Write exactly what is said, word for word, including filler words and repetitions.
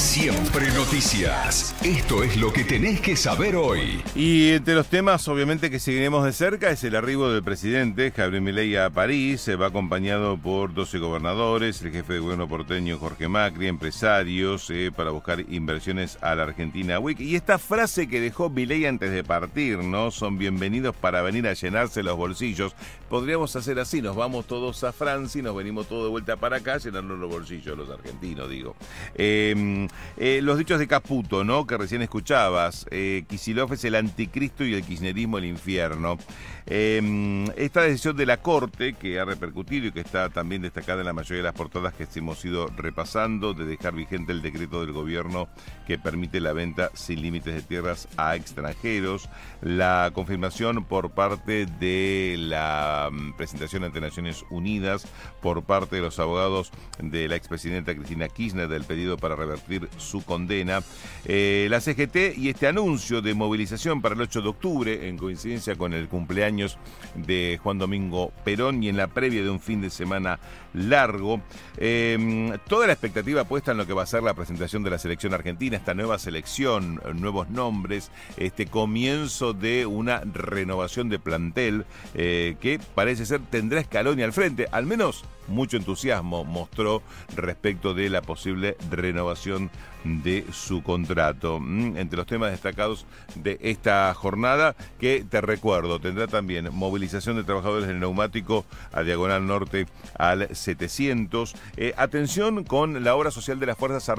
Siempre noticias. Esto es lo que tenés que saber hoy. Y entre los temas, obviamente, que seguiremos de cerca es el arribo del presidente Javier Milei a París. Se va acompañado por doce gobernadores, el jefe de gobierno porteño Jorge Macri, empresarios, eh, para buscar inversiones a la Argentina Week. Y esta frase que dejó Milei antes de partir, ¿no? Son bienvenidos para venir a llenarse los bolsillos. Podríamos hacer así, nos vamos todos a Francia y nos venimos todos de vuelta para acá, llenarnos los bolsillos, los argentinos, digo. Eh, eh, los dichos de Caputo, ¿no? Que recién escuchabas. Eh, Kicillof es el anticristo y el kirchnerismo el infierno. Eh, esta decisión de la Corte, que ha repercutido y que está también destacada en la mayoría de las portadas que hemos ido repasando, de dejar vigente el decreto del gobierno que permite la venta sin límites de tierras a extranjeros, la confirmación por parte de la presentación ante Naciones Unidas por parte de los abogados de la expresidenta Cristina Kirchner del pedido para revertir su condena, eh, la C G T y este anuncio de movilización para el ocho de octubre en coincidencia con el cumpleaños de Juan Domingo Perón y en la previa de un fin de semana largo, eh, toda la expectativa puesta en lo que va a ser la presentación de la selección argentina, esta nueva selección, nuevos nombres, este comienzo de una renovación de plantel eh, que parece ser tendrá Scaloni al frente, al menos mucho entusiasmo mostró respecto de la posible renovación de su contrato. Entre los temas destacados de esta jornada, que te recuerdo, tendrá también movilización de trabajadores del neumático a Diagonal Norte al setecientos. Eh, atención con la obra social de las Fuerzas Armadas